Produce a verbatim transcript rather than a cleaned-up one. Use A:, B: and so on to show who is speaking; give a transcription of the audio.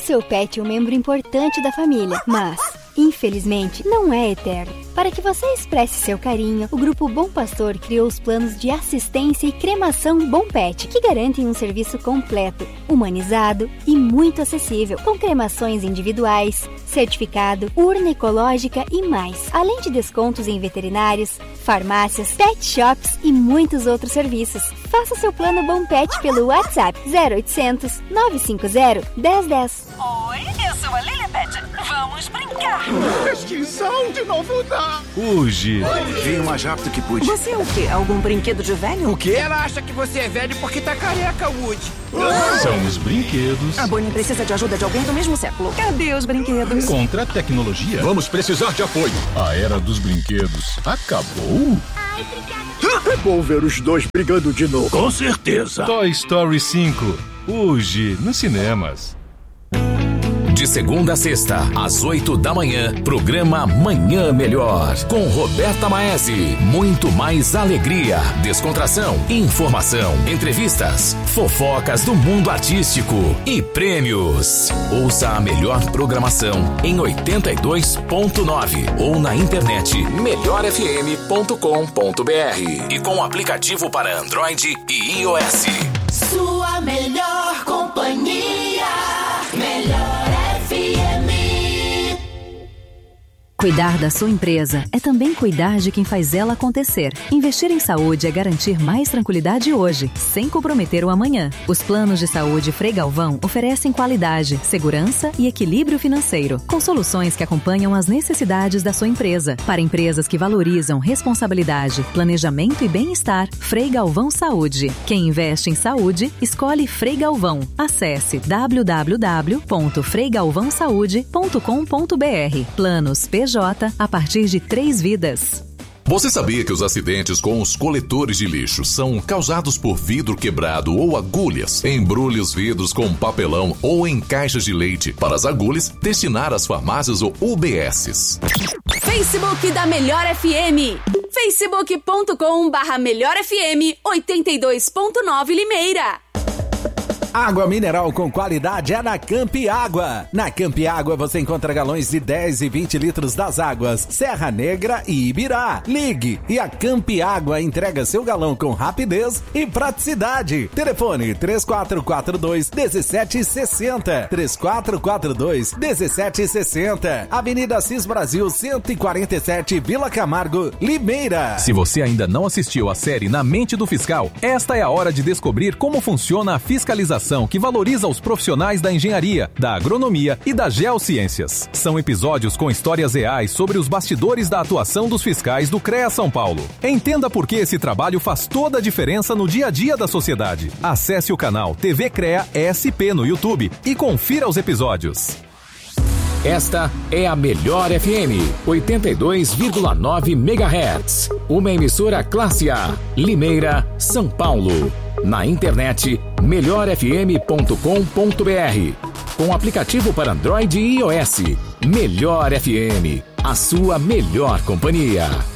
A: seu pet é um membro importante da família, mas, infelizmente, não é eterno. Para que você expresse seu carinho, o Grupo Bom Pastor criou os planos de assistência e cremação Bom Pet, que garantem um serviço completo, humanizado e muito acessível, com cremações individuais, certificado, urna ecológica e mais, além de descontos em veterinários, farmácias, pet shops e muitos outros serviços. Faça seu plano Bom Pet pelo WhatsApp zero oitocentos, nove cinco zero, um zero um zero.
B: Oi, eu sou a Lilibet. Vamos brincar.
C: Extinção de novo dá.
D: Hoje.
E: Vem o mais rápido que pude.
B: Você é o quê? Algum brinquedo de velho?
C: O quê? Ela acha que você é velho porque tá careca, Woody.
D: São os brinquedos.
B: A Bonnie precisa de ajuda de alguém do mesmo século. Cadê os brinquedos?
D: Contra a tecnologia.
F: Vamos precisar de apoio.
D: A era dos brinquedos acabou?
C: Ai, obrigada.
F: É bom ver os dois brigando de novo.
D: Com certeza. Toy Story cinco. Hoje, nos cinemas.
G: De segunda a sexta, às oito da manhã, programa Manhã Melhor, com Roberta Maese. Muito mais alegria, descontração, informação, entrevistas, fofocas do mundo artístico e prêmios. Ouça a melhor programação em oitenta e dois ponto nove ou na internet melhor f m ponto com ponto b r e com o aplicativo para Android e iOS.
H: Sua melhor companhia, melhor.
I: Cuidar da sua empresa é também cuidar de quem faz ela acontecer. Investir em saúde é garantir mais tranquilidade hoje, sem comprometer o amanhã. Os planos de saúde Frei Galvão oferecem qualidade, segurança e equilíbrio financeiro, com soluções que acompanham as necessidades da sua empresa. Para empresas que valorizam responsabilidade, planejamento e bem-estar, Frei Galvão Saúde. Quem investe em saúde, escolhe Frei Galvão. Acesse w w w ponto frei galvão saúde ponto com ponto b r. Planos P J a partir de três vidas.
J: Você sabia que os acidentes com os coletores de lixo são causados por vidro quebrado ou agulhas? Embrulhe os vidros com papelão ou em caixas de leite para as agulhas destinar às farmácias ou U B Ss.
K: Facebook da Melhor F M. facebook ponto com barra Melhor F M oitenta e dois ponto nove Limeira.
L: Água mineral com qualidade é na Campi Água. Na Campi Água você encontra galões de dez e vinte litros das águas Serra Negra e Ibirá. Ligue e a Campi Água entrega seu galão com rapidez e praticidade. Telefone três quatro quatro dois, um sete seis zero. três quatro quatro dois, um sete seis zero. Avenida Assis Brasil cento e quarenta e sete, Vila Camargo, Limeira.
M: Se você ainda não assistiu à série Na Mente do Fiscal, esta é a hora de descobrir como funciona a fiscalização que valoriza os profissionais da engenharia, da agronomia e das geociências. São episódios com histórias reais sobre os bastidores da atuação dos fiscais do CREA São Paulo. Entenda por que esse trabalho faz toda a diferença no dia a dia da sociedade. Acesse o canal T V CREA S P no YouTube e confira os episódios.
G: Esta é a Melhor F M, oitenta e dois vírgula nove megahertz. Uma emissora classe A, Limeira, São Paulo. Na internet, melhor f m ponto com ponto b r. Com aplicativo para Android e iOS. Melhor F M, a sua melhor companhia.